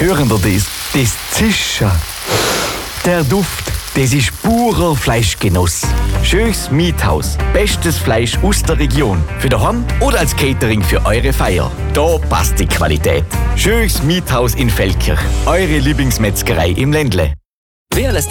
Hören Sie das? Das Zischen. Der Duft, das ist purer Fleischgenuss. Schönes Miethaus. Bestes Fleisch aus der Region. Für daheim oder als Catering für eure Feier. Da passt die Qualität. Schönes Miethaus in Feldkirch. Eure Lieblingsmetzgerei im Ländle. Wer lässt